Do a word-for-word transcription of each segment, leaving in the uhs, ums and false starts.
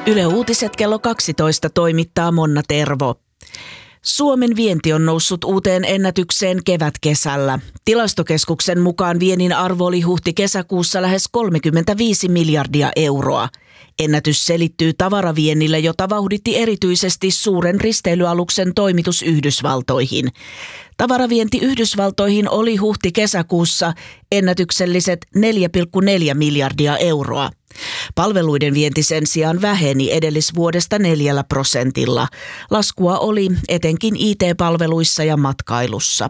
Yle Uutiset kello kaksitoista toimittaa Monna Tervo. Suomen vienti on noussut uuteen ennätykseen kevätkesällä. Tilastokeskuksen mukaan viennin arvo oli huhti-kesäkuussa lähes kolmekymmentäviisi miljardia euroa. Ennätys selittyy tavaraviennillä, jota vauhditti erityisesti suuren risteilyaluksen toimitus Yhdysvaltoihin. Tavaravienti Yhdysvaltoihin oli huhti-kesäkuussa ennätykselliset neljä pilkku neljä miljardia euroa. Palveluiden vienti sen sijaan väheni edellisvuodesta neljällä prosentilla. Laskua oli etenkin I T-palveluissa ja matkailussa.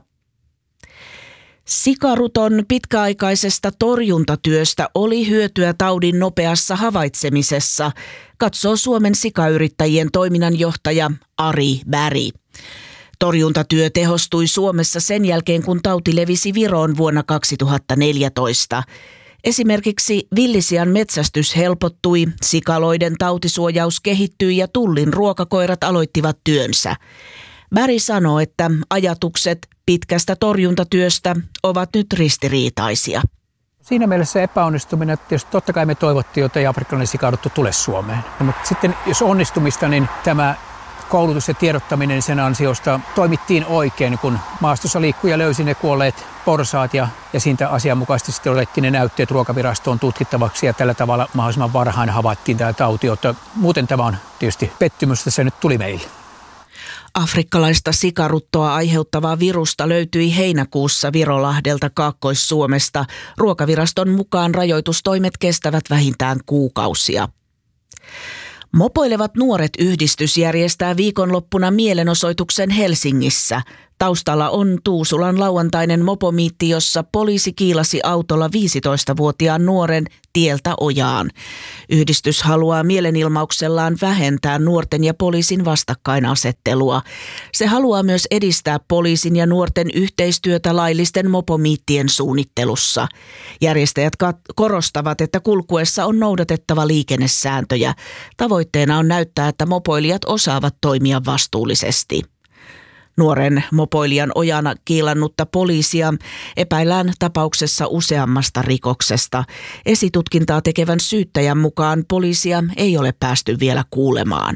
Sikaruton pitkäaikaisesta torjuntatyöstä oli hyötyä taudin nopeassa havaitsemisessa, katsoo Suomen sikayrittäjien toiminnanjohtaja Ari Berg. Torjuntatyö tehostui Suomessa sen jälkeen, kun tauti levisi Viroon vuonna kaksituhattaneljätoista. Esimerkiksi villisian metsästys helpottui, sikaloiden tautisuojaus kehittyi ja Tullin ruokakoirat aloittivat työnsä. Berg sanoo, että ajatukset pitkästä torjuntatyöstä ovat nyt ristiriitaisia. Siinä mielessä epäonnistuminen, että totta kai me toivottiin, että afrikkalainen sikarutto tulee Suomeen. No, mutta sitten jos onnistumista, niin tämä koulutus ja tiedottaminen sen ansiosta toimittiin oikein, kun maastossa liikkuja löysi ne kuolleet porsaat ja, ja siitä asianmukaisesti sitten otettiin ne näytteet ruokavirastoon tutkittavaksi ja tällä tavalla mahdollisimman varhain havaittiin tämä tauti, jotta muuten tämä on tietysti pettymys, että se nyt tuli meille. Afrikkalaista sikaruttoa aiheuttavaa virusta löytyi heinäkuussa Virolahdelta Kaakkois-Suomesta. Ruokaviraston mukaan rajoitustoimet kestävät vähintään kuukausia. Mopoilevat nuoret -yhdistys järjestää viikonloppuna mielenosoituksen Helsingissä. Taustalla on Tuusulan lauantainen mopomiitti, jossa poliisi kiilasi autolla viisitoistavuotiaan nuoren tieltä ojaan. Yhdistys haluaa mielenilmauksellaan vähentää nuorten ja poliisin vastakkainasettelua. Se haluaa myös edistää poliisin ja nuorten yhteistyötä laillisten mopomiittien suunnittelussa. Järjestäjät korostavat, että kulkuessa on noudatettava liikennesääntöjä. Tavoitteena on näyttää, että mopoilijat osaavat toimia vastuullisesti. Nuoren mopoilijan ojana kiilannutta poliisia epäillään tapauksessa useammasta rikoksesta. Esitutkintaa tekevän syyttäjän mukaan poliisia ei ole päästy vielä kuulemaan.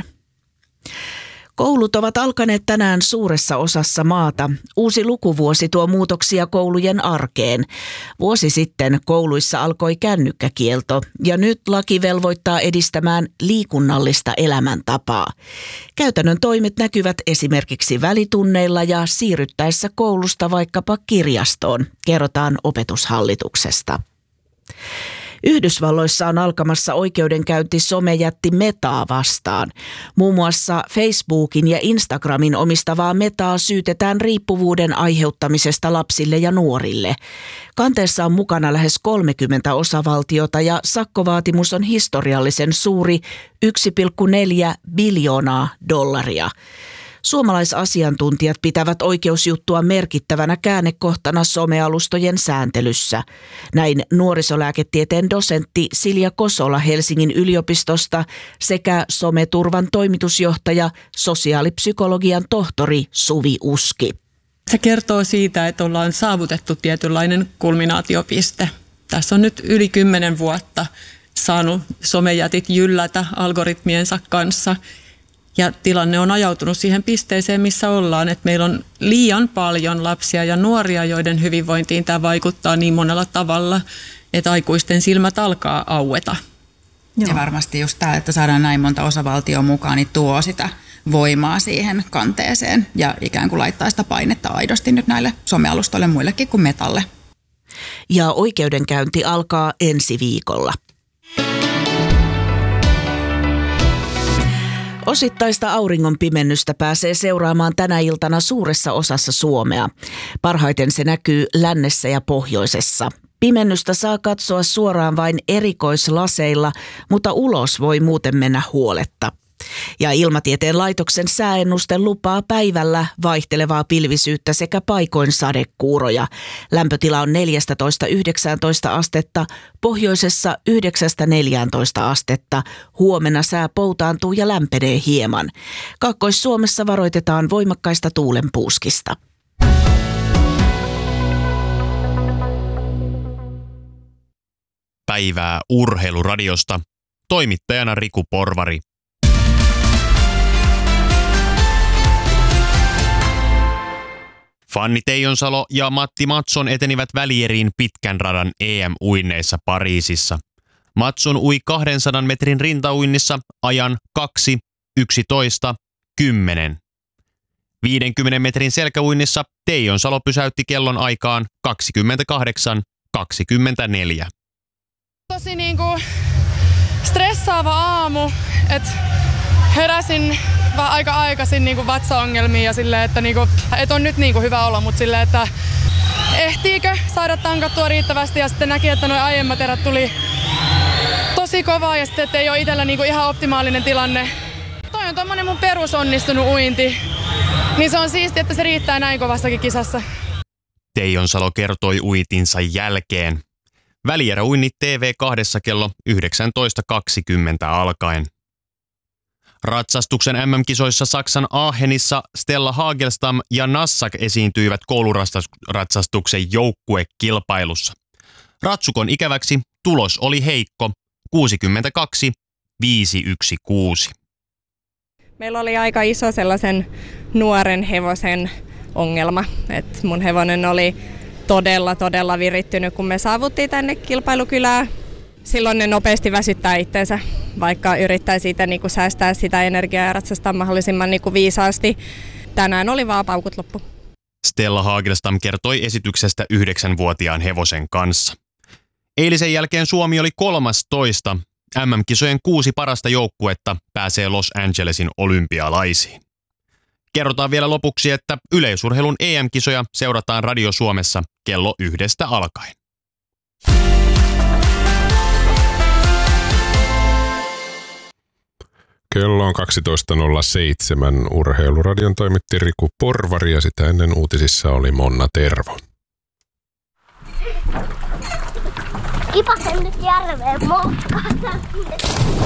Koulut ovat alkaneet tänään suuressa osassa maata. Uusi lukuvuosi tuo muutoksia koulujen arkeen. Vuosi sitten kouluissa alkoi kännykkäkielto ja nyt laki velvoittaa edistämään liikunnallista elämäntapaa. Käytännön toimet näkyvät esimerkiksi välitunneilla ja siirryttäessä koulusta vaikkapa kirjastoon, kerrotaan Opetushallituksesta. Yhdysvalloissa on alkamassa oikeudenkäynti somejätti Metaa vastaan. Muun muassa Facebookin ja Instagramin omistavaa Metaa syytetään riippuvuuden aiheuttamisesta lapsille ja nuorille. Kanteessa on mukana lähes kolmekymmentä osavaltiota ja sakkovaatimus on historiallisen suuri yksi pilkku neljä biljoonaa dollaria. Suomalaisasiantuntijat pitävät oikeusjuttua merkittävänä käännekohtana somealustojen sääntelyssä. Näin nuorisolääketieteen dosentti Silja Kosola Helsingin yliopistosta sekä someturvan toimitusjohtaja, sosiaalipsykologian tohtori Suvi Uski. Se kertoo siitä, että ollaan saavutettu tietynlainen kulminaatiopiste. Tässä on nyt yli kymmenen vuotta saanut somejätit jyllätä algoritmiensa kanssa. Ja tilanne on ajautunut siihen pisteeseen, missä ollaan, että meillä on liian paljon lapsia ja nuoria, joiden hyvinvointiin tämä vaikuttaa niin monella tavalla, että aikuisten silmät alkaa aueta. Joo. Ja varmasti just tämä, että saadaan näin monta osavaltioa mukaan, niin tuo sitä voimaa siihen kanteeseen ja ikään kuin laittaa sitä painetta aidosti nyt näille somealustoille muillekin kuin Metalle. Ja oikeudenkäynti alkaa ensi viikolla. Osittaista auringonpimennystä pääsee seuraamaan tänä iltana suuressa osassa Suomea. Parhaiten se näkyy lännessä ja pohjoisessa. Pimennystä saa katsoa suoraan vain erikoislaseilla, mutta ulos voi muuten mennä huoletta. Ja Ilmatieteen laitoksen sääennuste lupaa päivällä vaihtelevaa pilvisyyttä sekä paikoin sadekuuroja. Lämpötila on neljätoista yhdeksäntoista astetta, pohjoisessa yhdeksästä neljääntoista astetta. Huomenna sää poutaantuu ja lämpenee hieman. Kaakkois-Suomessa varoitetaan voimakkaista tuulenpuuskista. Päivää Urheiluradiosta. Toimittajana Riku Porvari. Fanni Teijonsalo ja Matti Matson etenivät välieriin pitkän radan E M-uinneissa Pariisissa. Matson ui kahdensadan metrin rintauinnissa ajan kaksi yksitoista kymmenen. viidenkymmenen metrin selkäuinnissa Teijonsalo pysäytti kellon aikaan kaksikymmentäkahdeksan kaksikymmentäneljä. Tosi niinku stressaava aamu, että heräsin vaan aika aikaisin niinku vatsaongelmiin ja silleen, että niinku, et on nyt niinku hyvä olo, mutta silleen, että ehtiikö saada tankattua riittävästi ja sitten näki, että nuo aiemmat erät tuli tosi kovaa ja sitten, että ei ole itsellä niinku ihan optimaalinen tilanne. Toi on tommonen mun perusonnistunut uinti, niin se on siistiä, että se riittää näin kovassakin kisassa. Teijonsalo kertoi uitinsa jälkeen. Välieräuinnit T V kahdessa kello yhdeksäntoista kaksikymmentä alkaen. Ratsastuksen M M-kisoissa Saksan Aachenissa Stella Hagelstam ja Nassak esiintyivät kouluratsastuksen joukkuekilpailussa. Ratsukon ikäväksi tulos oli heikko, kuusikymmentäkaksi viisisataakuusitoista. Meillä oli aika iso sellaisen nuoren hevosen ongelma, että mun hevonen oli todella, todella virittynyt, kun me saavuttiin tänne kilpailukylään. Silloin ne nopeasti väsyttää itseensä, vaikka yrittää siitä niin kuin säästää sitä energiaa ja ratsastaa mahdollisimman niin kuin viisaasti. Tänään oli vaan paukut loppu. Stella Hagelstam kertoi esityksestä yhdeksänvuotiaan hevosen kanssa. Eilisen jälkeen Suomi oli kolmastoista. M M-kisojen kuusi parasta joukkuetta pääsee Los Angelesin olympialaisiin. Kerrotaan vielä lopuksi, että yleisurheilun E M-kisoja seurataan Radio Suomessa kello yhdestä alkaen. Kello on kaksitoista nolla seitsemän. Urheiluradion toimitti Riku Porvari ja sitä ennen uutisissa oli Monna Tervo. Kipasen nyt järveen moskaan.